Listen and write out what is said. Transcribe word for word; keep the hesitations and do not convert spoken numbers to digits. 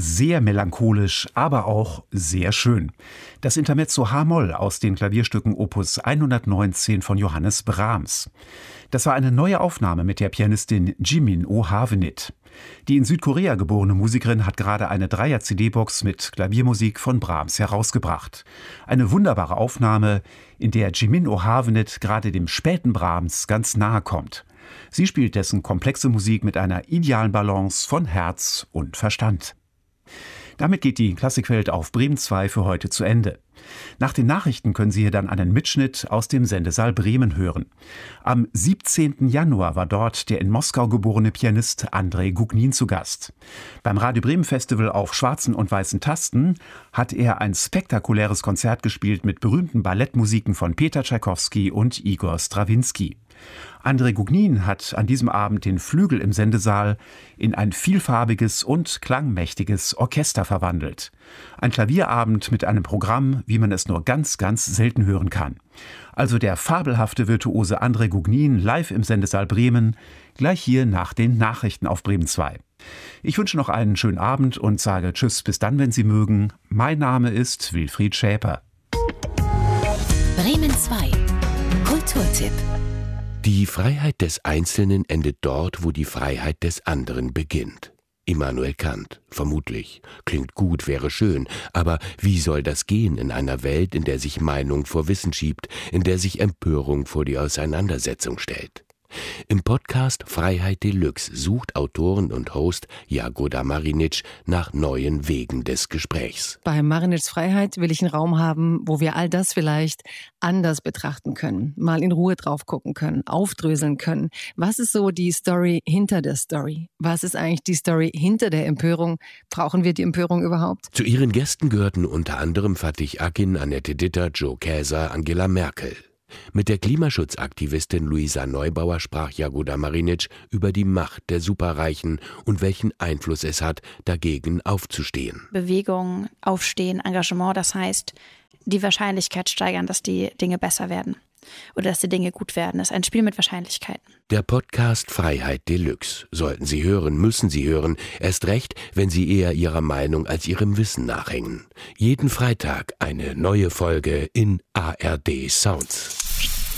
sehr melancholisch, aber auch sehr schön. Das Intermezzo H-Moll aus den Klavierstücken Opus hundertneunzehn von Johannes Brahms. Das war eine neue Aufnahme mit der Pianistin Jimin Oh Havenit. Die in Südkorea geborene Musikerin hat gerade eine Dreier-C D-Box mit Klaviermusik von Brahms herausgebracht. Eine wunderbare Aufnahme, in der Jimin Oh Havenit gerade dem späten Brahms ganz nahe kommt. Sie spielt dessen komplexe Musik mit einer idealen Balance von Herz und Verstand. Damit geht die Klassikwelt auf Bremen zwei für heute zu Ende. Nach den Nachrichten können Sie hier dann einen Mitschnitt aus dem Sendesaal Bremen hören. Am siebzehnten Januar war dort der in Moskau geborene Pianist Andrei Gugnin zu Gast. Beim Radio Bremen Festival auf schwarzen und weißen Tasten hat er ein spektakuläres Konzert gespielt mit berühmten Ballettmusiken von Peter Tschaikowski und Igor Strawinski. Andrei Gugnin hat an diesem Abend den Flügel im Sendesaal in ein vielfarbiges und klangmächtiges Orchester verwandelt. Ein Klavierabend mit einem Programm, wie man es nur ganz, ganz selten hören kann. Also der fabelhafte Virtuose Andrei Gugnin live im Sendesaal Bremen, gleich hier nach den Nachrichten auf Bremen zwei. Ich wünsche noch einen schönen Abend und sage Tschüss, bis dann, wenn Sie mögen. Mein Name ist Wilfried Schäper. Bremen zwei. Kulturtipp. Die Freiheit des Einzelnen endet dort, wo die Freiheit des anderen beginnt. Immanuel Kant, vermutlich. Klingt gut, wäre schön, aber wie soll das gehen in einer Welt, in der sich Meinung vor Wissen schiebt, in der sich Empörung vor die Auseinandersetzung stellt? Im Podcast Freiheit Deluxe sucht Autorin und Host Jagoda Marinic nach neuen Wegen des Gesprächs. Bei Marinics Freiheit will ich einen Raum haben, wo wir all das vielleicht anders betrachten können, mal in Ruhe drauf gucken können, aufdröseln können. Was ist so die Story hinter der Story? Was ist eigentlich die Story hinter der Empörung? Brauchen wir die Empörung überhaupt? Zu ihren Gästen gehörten unter anderem Fatih Akin, Annette Ditter, Joe Käser, Angela Merkel. Mit der Klimaschutzaktivistin Luisa Neubauer sprach Jagoda Marinic über die Macht der Superreichen und welchen Einfluss es hat, dagegen aufzustehen. Bewegung, Aufstehen, Engagement, das heißt, die Wahrscheinlichkeit steigern, dass die Dinge besser werden oder dass die Dinge gut werden. Das ist ein Spiel mit Wahrscheinlichkeiten. Der Podcast Freiheit Deluxe. Sollten Sie hören, müssen Sie hören. Erst recht, wenn Sie eher Ihrer Meinung als Ihrem Wissen nachhängen. Jeden Freitag eine neue Folge in A R D Sounds.